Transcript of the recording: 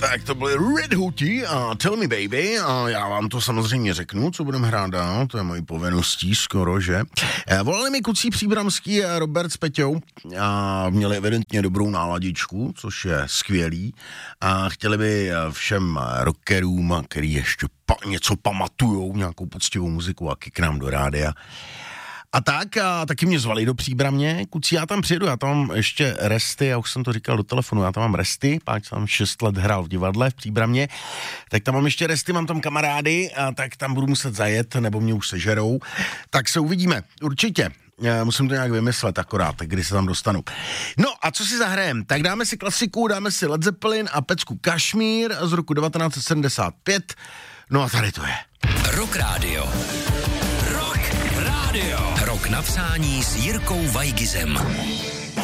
Tak to byly Red Hooty a Tell Me Baby a já vám to samozřejmě řeknu, co budeme hrát dál, to je mojí povinností skoro, že? Volali mi kluci Příbramský a Robert s Peťou a měli evidentně dobrou náladičku, což je skvělý a chtěli by všem rockerům, který ještě něco pamatujou, nějakou poctivou muziku a k nám do rádia. A taky mě zvali do Příbramě, kuci, já tam přijedu, já tam mám ještě resty, já už jsem to říkal do telefonu, já tam mám resty, páč jsem 6 let hrál v divadle v Příbramě, tak tam mám ještě resty, mám tam kamarády, a tak tam budu muset zajet, nebo mě už sežerou, tak se uvidíme, určitě. Musím to nějak vymyslet akorát, tak kdy se tam dostanu. No a co si zahrajem? Tak dáme si klasiku, dáme si Led Zeppelin a pecku Kašmír z roku 1975, no a tady to je. Rock Radio. Rock Radio. Rok na přání s Jirkou Vajgizem.